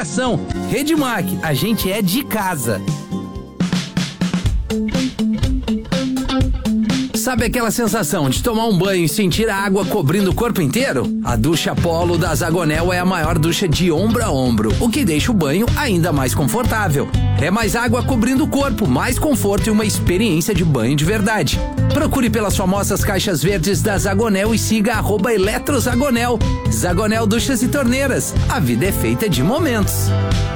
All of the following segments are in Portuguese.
coração. Redmac, a gente é de casa. Sabe aquela sensação de tomar um banho e sentir a água cobrindo o corpo inteiro? A ducha Polo da Zagonel é a maior ducha de ombro a ombro, o que deixa o banho ainda mais confortável. É mais água cobrindo o corpo, mais conforto e uma experiência de banho de verdade. Procure pelas famosas caixas verdes da Zagonel e siga @eletrozagonel. Zagonel Duchas e Torneiras. A vida é feita de momentos.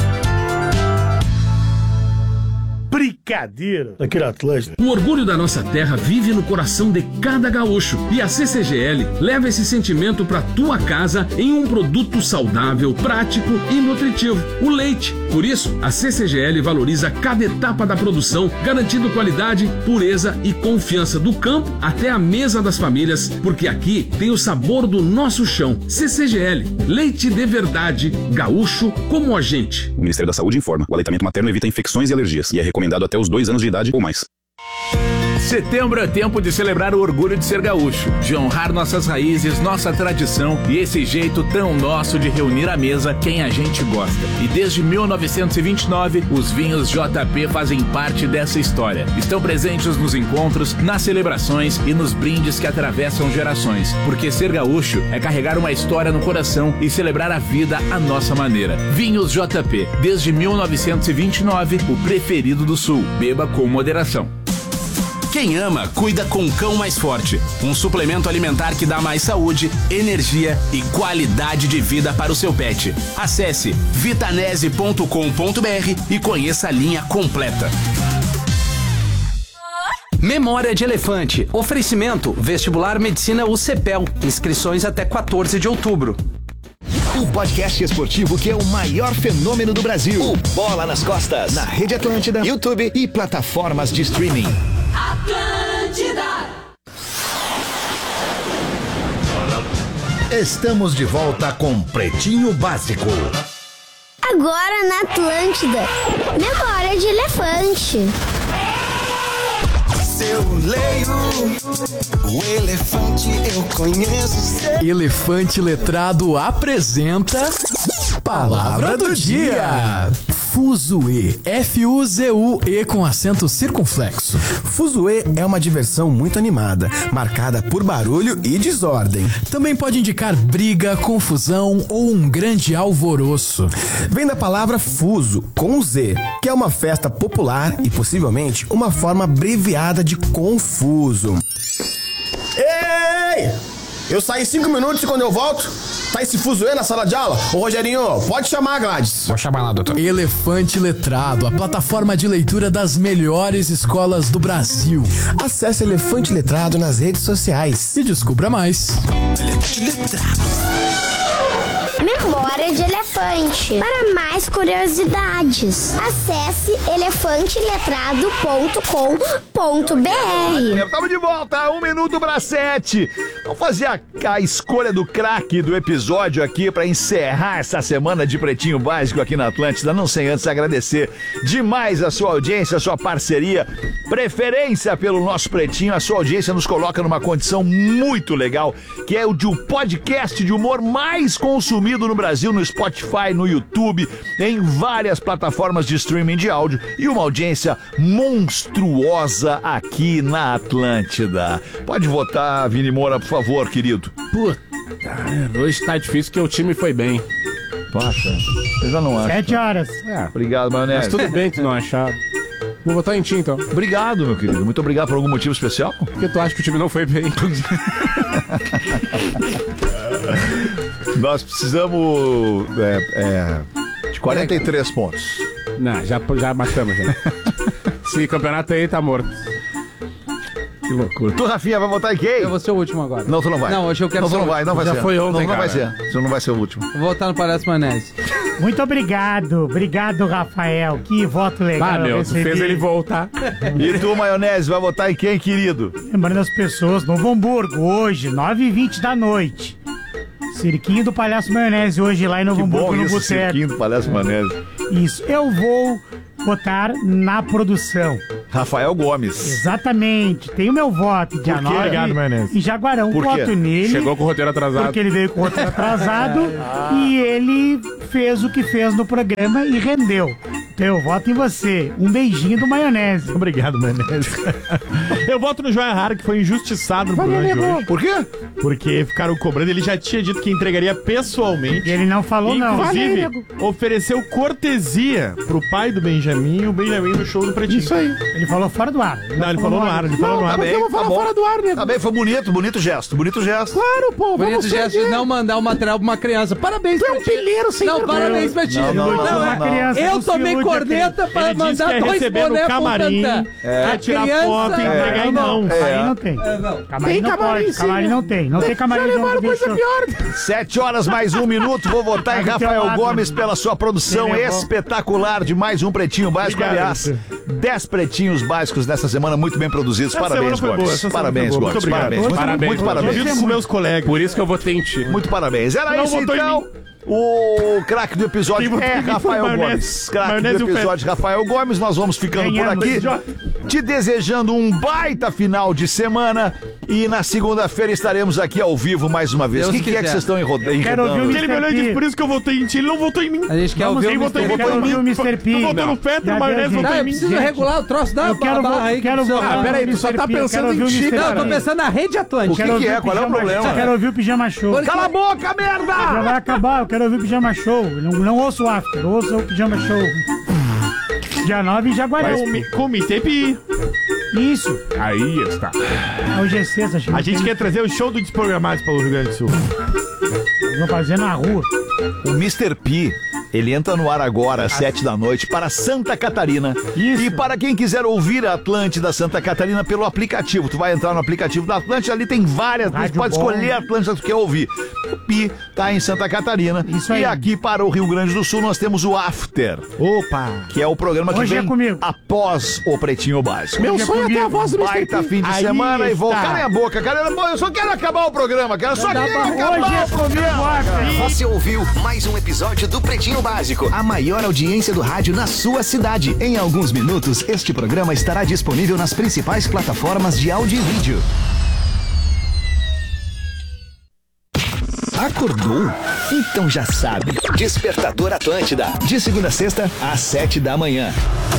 Brincadeira daquele Atlântida. O orgulho da nossa terra vive no coração de cada gaúcho. E a CCGL leva esse sentimento para tua casa em um produto saudável, prático e nutritivo: o leite. Por isso, a CCGL valoriza cada etapa da produção, garantindo qualidade, pureza e confiança do campo até a mesa das famílias, porque aqui tem o sabor do nosso chão. CCGL, leite de verdade, gaúcho como a gente. O Ministério da Saúde informa: o aleitamento materno evita infecções e alergias e é recomendado até os 2 anos de idade ou mais. Setembro é tempo de celebrar o orgulho de ser gaúcho, de honrar nossas raízes, nossa tradição e esse jeito tão nosso de reunir à mesa quem a gente gosta. E desde 1929, os vinhos JP fazem parte dessa história. Estão presentes nos encontros, nas celebrações e nos brindes que atravessam gerações. Porque ser gaúcho é carregar uma história no coração e celebrar a vida à nossa maneira. Vinhos JP, desde 1929, o preferido do Sul. Beba com moderação. Quem ama, cuida com Cão Mais Forte. Um suplemento alimentar que dá mais saúde, energia e qualidade de vida para o seu pet. Acesse vitanese.com.br e conheça a linha completa. Memória de Elefante. Oferecimento: Vestibular Medicina UCPEL. Inscrições até 14 de outubro. O podcast esportivo que é o maior fenômeno do Brasil. O Bola nas Costas. Na Rede Atlântida, YouTube e plataformas de streaming. Atlântida. Estamos de volta com Pretinho Básico. Agora na Atlântida, Memória de Elefante. Eu leio o elefante, eu conheço. Elefante Letrado apresenta Palavra do Dia. Fuzue, F-U-Z-U-E com acento circunflexo. Fuzue é uma diversão muito animada, marcada por barulho e desordem. Também pode indicar briga, confusão ou um grande alvoroço. Vem da palavra fuso, com Z, que é uma festa popular e possivelmente uma forma abreviada de confuso. Ei! Eu saí 5 minutos e quando eu volto, tá esse fuzuê na sala de aula? Ô Rogerinho, pode chamar a Gladys. Vou chamar lá, doutor. Elefante Letrado, a plataforma de leitura das melhores escolas do Brasil. Acesse Elefante Letrado nas redes sociais e descubra mais. Elefante Letrado. Memória de Elefante. Para mais curiosidades, acesse elefanteletrado.com.br. Estamos de volta, 1:07. Vamos fazer a escolha do craque do episódio aqui para encerrar essa semana de Pretinho Básico aqui na Atlântida. Não sem antes agradecer demais a sua audiência, a sua parceria, preferência pelo nosso Pretinho. A sua audiência nos coloca numa condição muito legal, que é o de um podcast de humor mais consumido no Brasil, no Spotify, no YouTube, em várias plataformas de streaming de áudio e uma audiência monstruosa aqui na Atlântida. Pode votar, Vini Moura, por favor, querido. Puta, hoje tá difícil porque o time foi bem. Poxa, eu já não acho. 7 horas. Obrigado, Maionese. Mas tudo bem que não achar. Vou votar em ti, então. Obrigado, meu querido. Muito obrigado. Por algum motivo especial? Porque tu acha que o time não foi bem. Nós precisamos de 43 pontos. Não, já matamos. Já. Esse campeonato aí tá morto. Que loucura. Tu, Rafinha, vai votar em quem? Eu vou ser o último agora. Não, tu não vai. Não, hoje eu quero ser. Não, tu não vai, não vai ser. Já foi ontem, não cara. Vai ser. Tu não vai ser o último. Vou votar no Palhaço Maionese. Muito obrigado. Obrigado, Rafael. Que voto legal. Ah, meu, tu fez ele voltar. E tu, Maionese, vai votar em quem, querido? Lembrando as pessoas, Novo Hamburgo, hoje, 9h20 da noite. Cirquinho do Palhaço Maionese hoje lá em Novo Hamburgo, no Boteco. Cirquinho do Palhaço Maionese. Isso, eu vou votar na produção. Rafael Gomes. Exatamente, tem o meu voto, dia 9. Obrigado, Maionese. Em Jaguarão, Por quê? voto nele. Chegou com o roteiro atrasado. Porque ele veio com o roteiro atrasado e ele fez o que fez no programa e rendeu. Então eu voto em você. Um beijinho do Maionese. Obrigado, Maionese. Eu voto no Joia Rara, que foi injustiçado no programa de hoje. Por quê? Porque ficaram cobrando. Ele já tinha dito que entregaria pessoalmente. E ele não falou, não. Inclusive, ofereceu cortesia pro pai do Benjamin e o Benjamin no show do Pretinho. Isso aí. Ele falou fora do ar. Não, ele falou no ar. Ele falou no ar. Tá bem, Eu vou falar tá bom. fora do ar, nego. Tá bem, foi bonito gesto. Claro, pô. Bonito gesto de não mandar o material pra uma criança. Parabéns pra ti. Pilheiro sem Não, vergonha. parabéns pra ti. Criança, Eu não tomei se ilude, corneta pra Ele disse que mandar ia 2 receber no boné pro camarim, Tantã. ia tirar foto e entregar em mãos. Aí não tem. Camarim Tem não camarim, pode. sim, Camarim né? não tem. Não tem camarim. Já levaram coisa deixou. pior. 7 horas mais 1 minuto. Vou votar em Tá do teu Rafael lado. Gomes pela sua produção Ele levou. espetacular de mais um Pretinho Básico. Obrigado, Aliás, 10 Pretinhos Básicos dessa semana muito bem produzidos. Essa Parabéns, semana foi boa, Gomes. essa semana Parabéns, foi boa. Gomes. Muito obrigado. Parabéns. Parabéns, Muito parabéns. Junto com meus colegas. Por isso que eu votei em ti. Muito parabéns. Era Não isso votou em então. mim. O craque do episódio Quem é votou em mim Rafael foi Gomes. Maionese. Craque Maionese do e o episódio Rafael Gomes. Nós vamos ficando Ganhamos. por aqui. Te desejando um baita final de semana. E na segunda-feira estaremos aqui ao vivo mais uma vez. O Deus que é que quiser. vocês estão enredando? Quero ouvir o Ele me olhou e disse, por isso que eu votei em ti. Ele não votou em mim. A gente quer Vamos ouvir aí, o votou Mr. em quero ouvir o Mr. P. Tu votou no Fetter, Já o Maionese deu, votou Tá, em eu mim. preciso Gente, regular o troço da Eu quero barra. peraí, tu só tá pensando em ti, Não, eu tô pensando na rede Atlântica. O que é? Qual é o problema? Eu quero ouvir o Pijama Show. Cala a boca, Já merda! vai acabar, eu quero ouvir o Pijama Show. Não ouço o After, ouço o Pijama Show. Dia 9 em Jaguaré. Com o Tepi. Isso, Aí está. é o GC, essa A gente quer trazer o show do Desprogramados para o Rio Grande do Sul. Vou fazer na rua. O Mr. P, ele entra no ar agora às 7 da noite para Santa Catarina. Isso. E para quem quiser ouvir a Atlântida Santa Catarina pelo aplicativo, tu vai entrar no aplicativo da Atlântida, ali tem várias, tu Rádio pode bom. escolher a Atlântida que tu quer ouvir. O Pi tá em Santa Catarina. Isso aí. E aqui para o Rio Grande do Sul nós temos o After, Opa! que é o programa que Hoje é vem comigo. após o Pretinho Básico. Meu sonho é ter a voz do Mr. Baita P. fim de Aí semana e vou. está. Calem a boca, cara. Eu só quero acabar o programa, cara. Só quero acabar Hoje é o programa. comigo, Você ouviu mais um episódio do Pretinho Básico, a maior audiência do rádio na sua cidade. Em alguns minutos, este programa estará disponível nas principais plataformas de áudio e vídeo. Acordou? Então já sabe. Despertador Atlântida, de segunda a sexta, às 7 da manhã.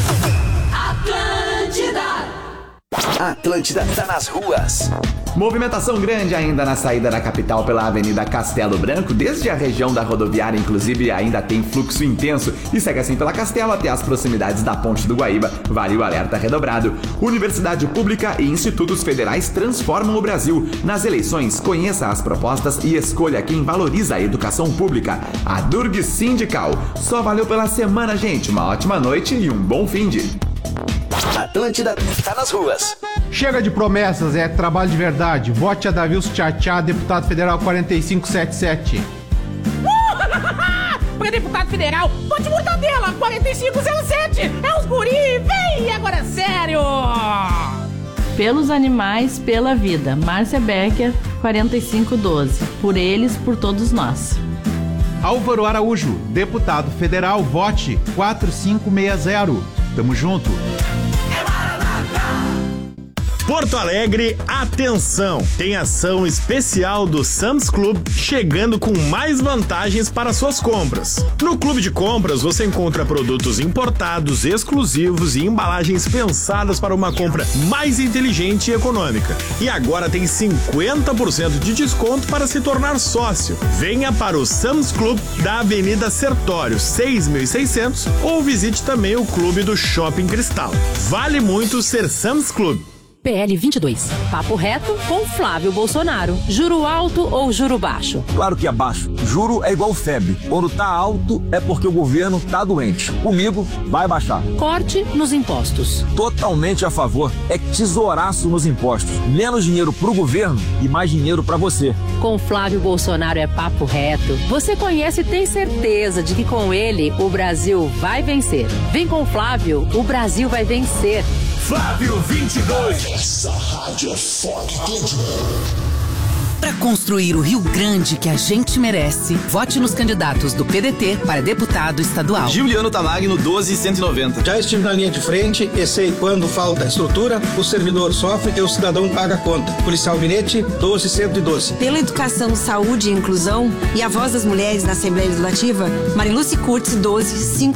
Atlântida tá nas ruas. Movimentação grande ainda na saída da capital pela Avenida Castelo Branco, desde a região da rodoviária, inclusive, ainda tem fluxo intenso e segue assim pela Castelo até as proximidades da Ponte do Guaíba. Vale o alerta redobrado. Universidade pública e institutos federais transformam o Brasil. Nas eleições, conheça as propostas e escolha quem valoriza a educação pública. A Durg Sindical. Só valeu pela semana, gente. Uma ótima noite e um bom finde. Atlântida tá nas ruas. Chega de promessas, é trabalho de verdade. Vote a Davilson Tchatchá, deputado federal 4577. Para deputado federal, vote Mortadela 4507. É os guri, vem agora sério. Pelos animais, pela vida. Márcia Becker 4512. Por eles, por todos nós. Álvaro Araújo, deputado federal, vote 4560. Tamo junto. Porto Alegre, atenção! Tem ação especial do Sam's Club chegando com mais vantagens para suas compras. No Clube de Compras você encontra produtos importados, exclusivos e embalagens pensadas para uma compra mais inteligente e econômica. E agora tem 50% de desconto para se tornar sócio. Venha para o Sam's Club da Avenida Sertório 6600 ou visite também o Clube do Shopping Cristal. Vale muito ser Sam's Club. PL 22. Papo reto com Flávio Bolsonaro. Juro alto ou juro baixo? Claro que é baixo. Juro é igual febre. Quando tá alto é porque o governo tá doente. Comigo vai baixar. Corte nos impostos. Totalmente a favor. É tesouraço nos impostos. Menos dinheiro pro governo e mais dinheiro pra você. Com Flávio Bolsonaro é papo reto. Você conhece e tem certeza de que com ele o Brasil vai vencer. Vem com Flávio, o Brasil vai vencer. Flávio 22. Essa rádio é forte. Para construir o Rio Grande que a gente merece, vote nos candidatos do PDT para deputado estadual. Juliano Tamagno, 12190. Já estive na linha de frente e sei quando falta estrutura, o servidor sofre e o cidadão paga a conta. Policial Vinete, 12112. Pela educação, saúde e inclusão e a voz das mulheres na Assembleia Legislativa, Mariluce Curtis, 12500.